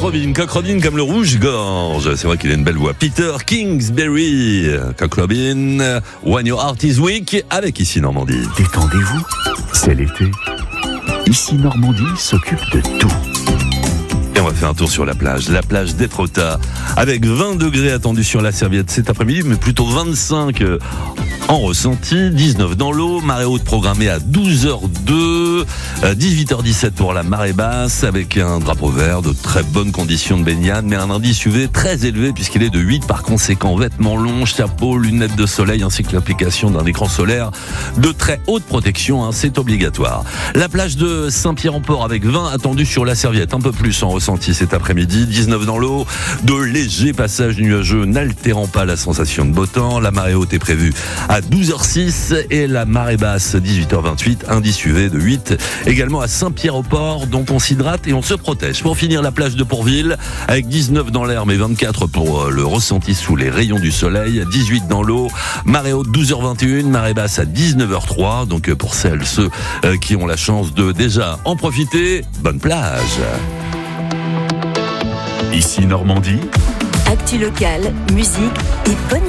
Robin, Cock Robin comme le rouge-gorge. C'est vrai qu'il a une belle voix. Peter Kingsbury, Cock Robin, When Your Heart Is Weak, avec Ici Normandie. Détendez-vous, c'est l'été. Ici Normandie s'occupe de tout. Et on va faire un tour sur la plage d'Étretat, avec 20 degrés attendus sur la serviette cet après-midi, mais plutôt 25 en ressenti, 19 dans l'eau, marée haute programmée à 12h02, 18h17 pour la marée basse, avec un drapeau vert, de très bonnes conditions de baignade, mais un indice UV très élevé puisqu'il est de 8, par conséquent vêtements longs, chapeau, lunettes de soleil, ainsi que l'application d'un écran solaire de très haute protection, c'est obligatoire. La plage de Saint-Pierre-en-Port avec 20 attendus sur la serviette, un peu plus en ressenti cet après-midi, 19 dans l'eau, de légers passages nuageux n'altérant pas la sensation de beau temps. La marée haute est prévue à 12h06 et la marée basse 18h28, indice UV de 8 également à Saint-Pierre-au-Port, donc on s'hydrate et on se protège. Pour finir, la plage de Pourville avec 19 dans l'air mais 24 pour le ressenti sous les rayons du soleil, 18 dans l'eau, marée haute 12h21, marée basse à 19h03, donc pour celles, ceux qui ont la chance de déjà en profiter, bonne plage. Ici Normandie. Actu locale, musique et bonne